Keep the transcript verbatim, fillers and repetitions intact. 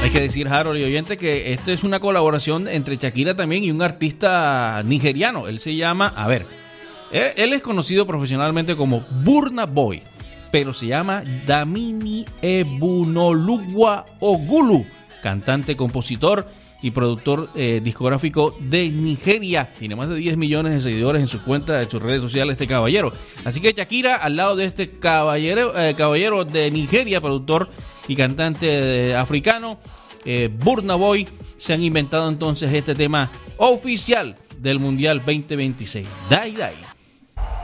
Hay que decir, Harold y oyente, que esto es una colaboración entre Shakira también y un artista nigeriano. Él se llama, a ver, él, él es conocido profesionalmente como Burna Boy, pero se llama Damini Ebunolugwa Ogulu, cantante, compositor y productor eh, discográfico de Nigeria. Tiene más de diez millones de seguidores en su cuenta de sus redes sociales este caballero. Así que Shakira, al lado de este caballero, eh, caballero de Nigeria, productor y cantante eh, africano, eh, Burna Boy, se han inventado entonces este tema oficial del Mundial veinte veintiséis. Dai Dai.